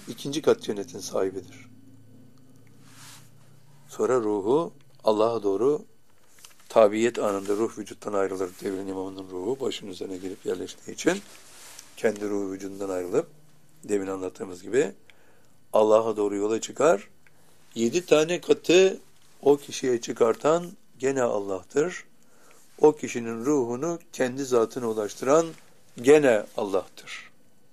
ikinci kat cennetin sahibidir. Sonra ruhu Allah'a doğru tabiyet anında ruh vücuttan ayrılır. Devrin imamının ruhu başının üzerine gelip yerleştiği için kendi ruhu vücudundan ayrılıp demin anlattığımız gibi Allah'a doğru yola çıkar. 7 tane katı o kişiye çıkartan gene Allah'tır. O kişinin ruhunu kendi zatına ulaştıran gene Allah'tır.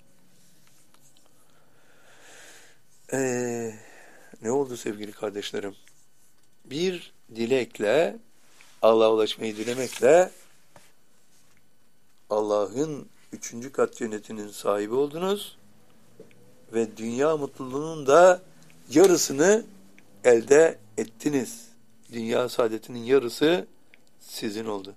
Ne oldu sevgili kardeşlerim? Bir dilekle, Allah'a ulaşmayı dilemekle Allah'ın 3. kat cennetinin sahibi oldunuz ve dünya mutluluğunun da yarısını elde ettiniz. Dünya saadetinin yarısı sizin oldu.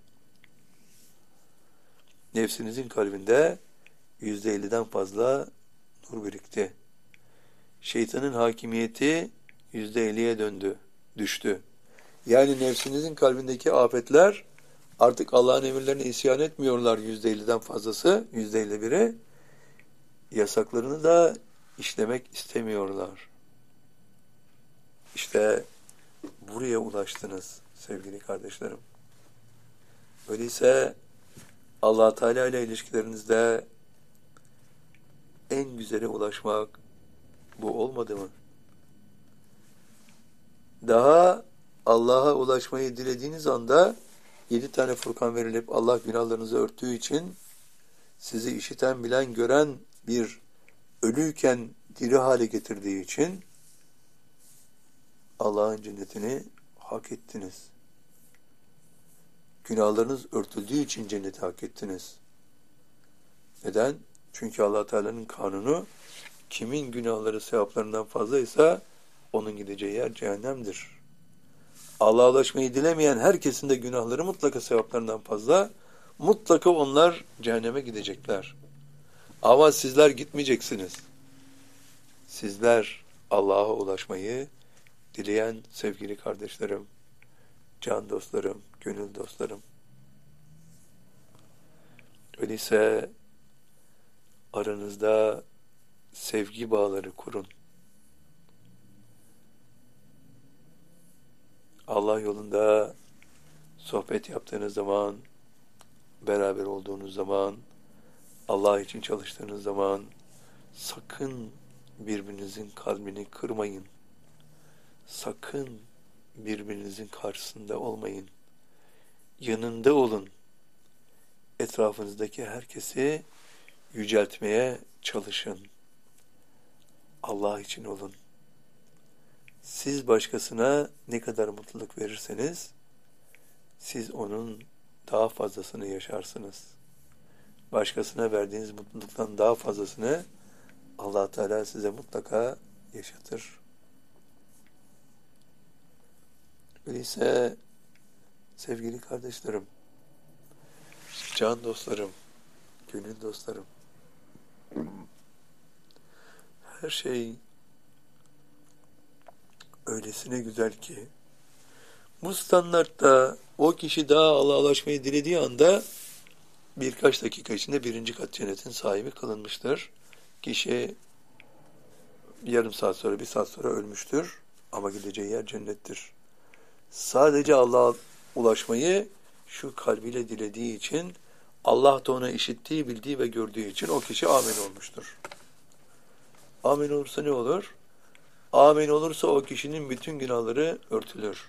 Nefsinizin kalbinde %50'den fazla nur birikti. Şeytanın hakimiyeti %50'ye düştü. Yani nefsinizin kalbindeki afetler artık Allah'ın emirlerine isyan etmiyorlar %50'den fazlası, %51'i. Yasaklarını da işlemek istemiyorlar. İşte buraya ulaştınız sevgili kardeşlerim. Öyleyse Allah Teala ile ilişkilerinizde en güzele ulaşmak bu olmadı mı? Daha Allah'a ulaşmayı dilediğiniz anda 7 tane Furkan verilip Allah günahlarınızı örttüğü için sizi işiten, bilen, gören bir ölüyken diri hale getirdiği için Allah'ın cennetini hak ettiniz. Günahlarınız örtüldüğü için cenneti hak ettiniz. Neden? Çünkü Allah Teala'nın kanunu kimin günahları sevaplarından fazlaysa onun gideceği yer cehennemdir. Allah'a ulaşmayı dilemeyen herkesin de günahları mutlaka sevaplarından fazla, mutlaka onlar cehenneme gidecekler. Ama sizler gitmeyeceksiniz. Sizler Allah'a ulaşmayı dileyen sevgili kardeşlerim, can dostlarım, gönül dostlarım. Öyleyse aranızda sevgi bağları kurun. Allah yolunda sohbet yaptığınız zaman, beraber olduğunuz zaman, Allah için çalıştığınız zaman sakın birbirinizin kalbini kırmayın. Sakın birbirinizin karşısında olmayın. Yanında olun. Etrafınızdaki herkesi yüceltmeye çalışın. Allah için olun. Siz başkasına ne kadar mutluluk verirseniz, siz onun daha fazlasını yaşarsınız. Başkasına verdiğiniz mutluluktan daha fazlasını Allah Teala size mutlaka yaşatır. Öyleyse sevgili kardeşlerim, can dostlarım, gönül dostlarım, her şey öylesine güzel ki bu standartta o kişi daha Allah'a ulaşmayı dilediği anda birkaç dakika içinde 1. kat cennetin sahibi kılınmıştır. Kişi yarım saat sonra, 1 saat sonra ölmüştür ama gideceği yer cennettir. Sadece Allah'a ulaşmayı şu kalbiyle dilediği için, Allah da ona işittiği, bildiği ve gördüğü için o kişi amin olmuştur. Amin olursa ne olur? Amin olursa o kişinin bütün günahları örtülür.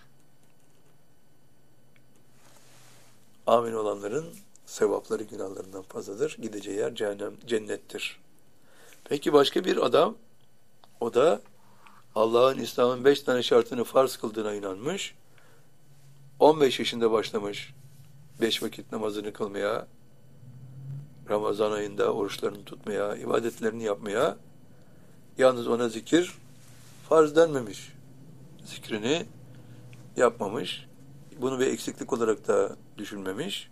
Amin olanların sevapları günahlarından fazladır. Gideceği yer cennettir. Peki başka bir adam, o da Allah'ın İslam'ın 5 tane şartını farz kıldığına inanmış. 15 yaşında başlamış 5 vakit namazını kılmaya, Ramazan ayında oruçlarını tutmaya, ibadetlerini yapmaya. Yalnız ona zikir farz denmemiş. Zikrini yapmamış. Bunu bir eksiklik olarak da düşünmemiş.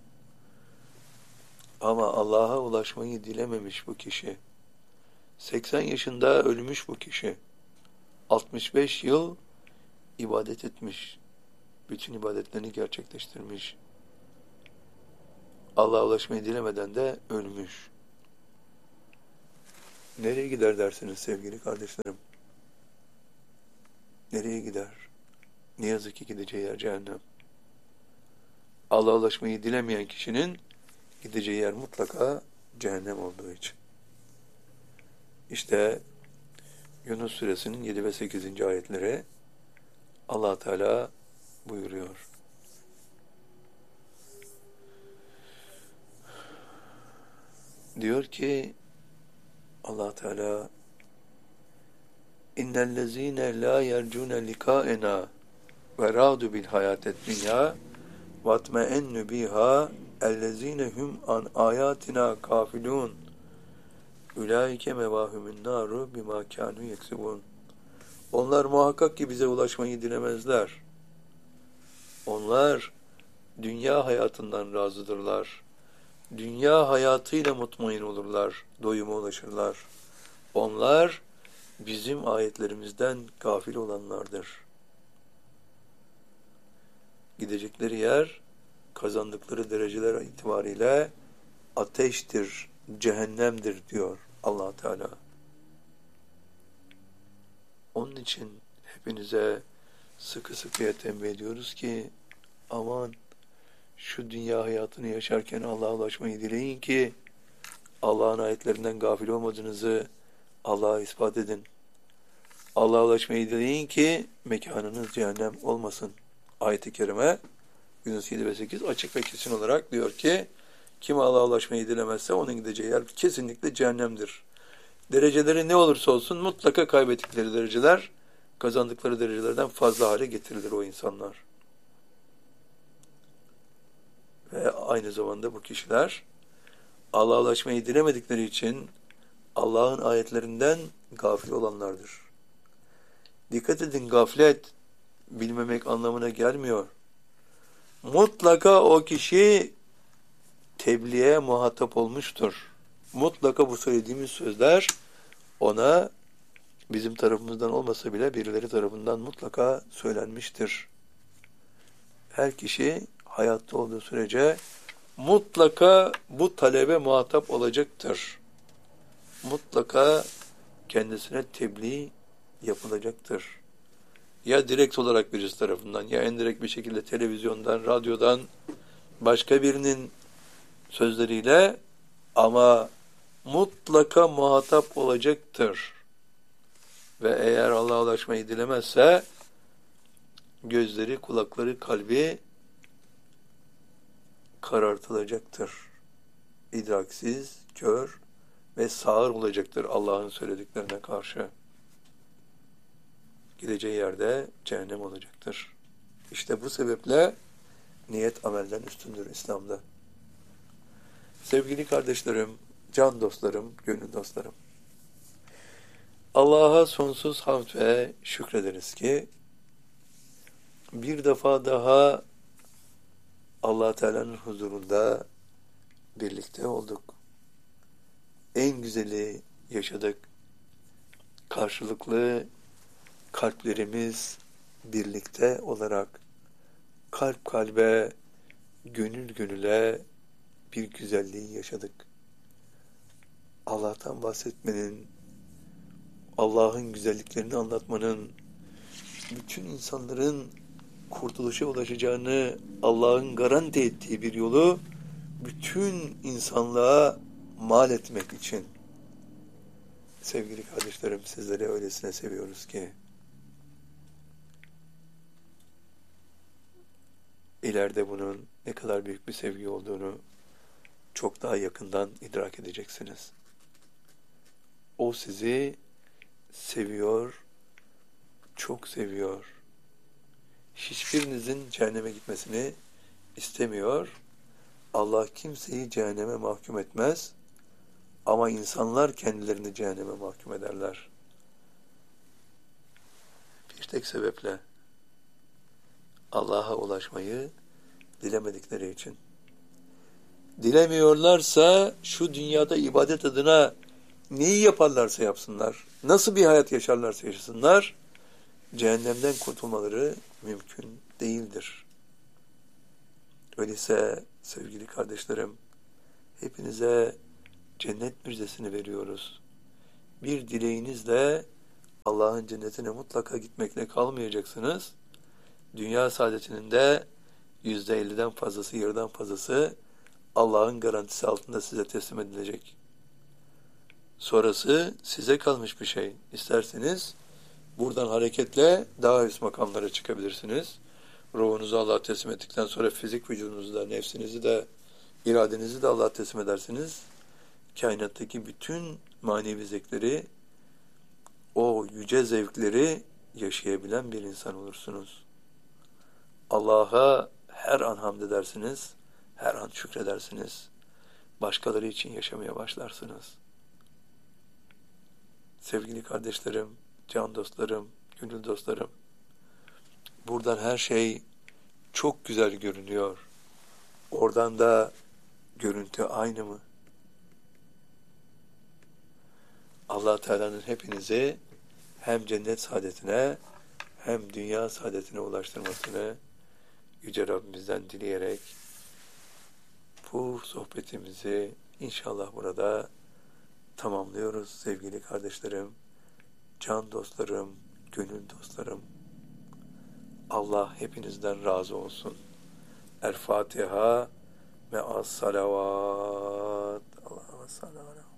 Ama Allah'a ulaşmayı dilememiş bu kişi. 80 yaşında ölmüş bu kişi. 65 yıl ibadet etmiş. Bütün ibadetlerini gerçekleştirmiş. Allah'a ulaşmayı dilemeden de ölmüş. Nereye gider dersiniz sevgili kardeşlerim? Nereye gider? Ne yazık ki gideceği yer cehennem. Allah'a ulaşmayı dilemeyen kişinin gideceği yer mutlaka cehennem olduğu için. İşte Yunus suresinin 7 ve 8. ayetleri Allah Teala buyuruyor. Diyor ki Allah Teala İnnellezîne lâ yercûne likâenâ ve râdu bil hayâted dünyâ vatme'ennü bihâ ellezîne hum an âyâtinâ gâfilûn ulaike mevâhumün nâru bimâ kânû yeksibûn. Onlar muhakkak ki bize ulaşmayı dilemezler. Onlar dünya hayatından razıdırlar. Dünya hayatıyla mutmain olurlar, doyuma ulaşırlar. Onlar bizim ayetlerimizden gafil olanlardır. Gidecekleri yer, kazandıkları dereceler itibariyle ateştir, cehennemdir diyor Allah Teala. Onun için hepinize sıkı sıkıya tembih ediyoruz ki aman şu dünya hayatını yaşarken Allah'a ulaşmayı dileyin ki Allah'ın ayetlerinden gafil olmadığınızı Allah'a ispat edin. Allah'a ulaşmayı dileyin ki mekanınız cehennem olmasın. Ayet-i kerime Yunus 7 ve 8 açık ve kesin olarak diyor ki kim Allah'a ulaşmayı dilemezse onun gideceği yer kesinlikle cehennemdir. Dereceleri ne olursa olsun mutlaka kaybettikleri dereceler kazandıkları derecelerden fazla hale getirilir o insanlar. Ve aynı zamanda bu kişiler Allah'a ulaşmayı dilemedikleri için Allah'ın ayetlerinden gafil olanlardır. Dikkat edin, gaflet bilmemek anlamına gelmiyor. Mutlaka o kişi tebliğe muhatap olmuştur. Mutlaka bu söylediğimiz sözler ona bizim tarafımızdan olmasa bile birileri tarafından mutlaka söylenmiştir. Her kişi hayatta olduğu sürece mutlaka bu talebe muhatap olacaktır. Mutlaka kendisine tebliğ yapılacaktır. Ya direkt olarak birisi tarafından ya indirekt bir şekilde televizyondan, radyodan başka birinin sözleriyle ama mutlaka muhatap olacaktır. Ve eğer Allah'a ulaşmayı dilemezse gözleri, kulakları, kalbi karartılacaktır. İdraksiz, kör ve sağır olacaktır Allah'ın söylediklerine karşı. Gideceği yerde cehennem olacaktır. İşte bu sebeple niyet amelden üstündür İslam'da. Sevgili kardeşlerim, can dostlarım, gönül dostlarım. Allah'a sonsuz hamd ve şükrederiz ki bir defa daha Allah Teala'nın huzurunda birlikte olduk. En güzeli yaşadık. Karşılıklı kalplerimiz birlikte olarak kalp kalbe, gönül gönüle bir güzelliği yaşadık. Allah'tan bahsetmenin, Allah'ın güzelliklerini anlatmanın, bütün insanların kurtuluşa ulaşacağını Allah'ın garanti ettiği bir yolu bütün insanlığa mal etmek için sevgili kardeşlerim sizleri öylesine seviyoruz ki ileride bunun ne kadar büyük bir sevgi olduğunu çok daha yakından idrak edeceksiniz. O sizi seviyor, çok seviyor. Hiçbirinizin cehenneme gitmesini istemiyor. Allah kimseyi cehenneme mahkum etmez ama insanlar kendilerini cehenneme mahkum ederler. Bir tek sebeple Allah'a ulaşmayı dilemedikleri için. Dilemiyorlarsa şu dünyada ibadet adına neyi yaparlarsa yapsınlar, nasıl bir hayat yaşarlarsa yaşasınlar, cehennemden kurtulmaları mümkün değildir. Öyleyse sevgili kardeşlerim, hepinize cennet müjdesini veriyoruz. bir dileğinizle Allah'ın cennetine mutlaka gitmekle kalmayacaksınız. Dünya saadetinin de %50'den fazlası, yarıdan fazlası Allah'ın garantisi altında size teslim edilecek. Sonrası size kalmış bir şey. İsterseniz buradan hareketle daha üst makamlara çıkabilirsiniz. Ruhunuzu Allah'a teslim ettikten sonra fizik vücudunuzu da, nefsinizi de, iradenizi de Allah'a teslim edersiniz. Kainattaki bütün manevi zevkleri, o yüce zevkleri yaşayabilen bir insan olursunuz. Allah'a her an hamd edersiniz, her an şükredersiniz. Başkaları için yaşamaya başlarsınız. Sevgili kardeşlerim, can dostlarım, gönül dostlarım, buradan her şey çok güzel görünüyor. Oradan da görüntü aynı mı? Allah Teala'nın hepinizi hem cennet saadetine hem dünya saadetine ulaştırmasını Yüce Rabbimizden dileyerek bu sohbetimizi inşallah burada tamamlıyoruz sevgili kardeşlerim, can dostlarım, gönül dostlarım. Allah hepinizden razı olsun. El Fatiha ve as salavat. Allah'a salli ala